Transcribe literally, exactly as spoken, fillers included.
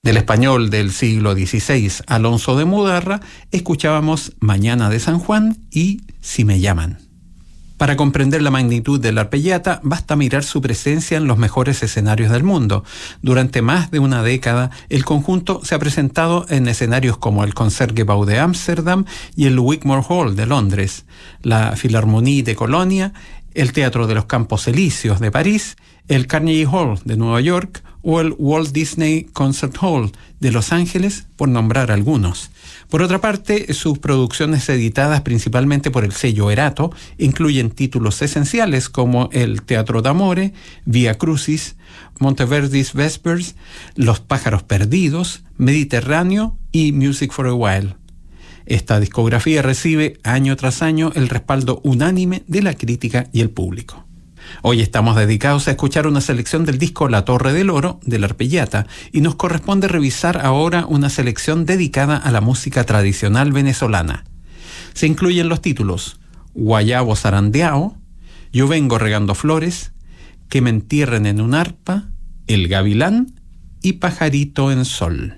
Del español del siglo dieciséis, Alonso de Mudarra, escuchábamos Mañana de San Juan y Si me llaman. Para comprender la magnitud de la arpellata, basta mirar su presencia en los mejores escenarios del mundo. Durante más de una década, el conjunto se ha presentado en escenarios como el Concertgebouw de Ámsterdam y el Wigmore Hall de Londres, la Philharmonie de Colonia, el Teatro de los Campos Elíseos de París, el Carnegie Hall de Nueva York o el Walt Disney Concert Hall de Los Ángeles, por nombrar algunos. Por otra parte, sus producciones editadas principalmente por el sello Erato incluyen títulos esenciales como el Teatro d'Amore, Via Crucis, Monteverdi's Vespers, Los Pájaros Perdidos, Mediterráneo y Music for a While. Esta discografía recibe año tras año el respaldo unánime de la crítica y el público. Hoy estamos dedicados a escuchar una selección del disco La Torre del Oro de la Arpellata y nos corresponde revisar ahora una selección dedicada a la música tradicional venezolana. Se incluyen los títulos Guayabo Zarandeao, Yo vengo regando flores, Que me entierren en un arpa, El Gavilán y Pajarito en Sol.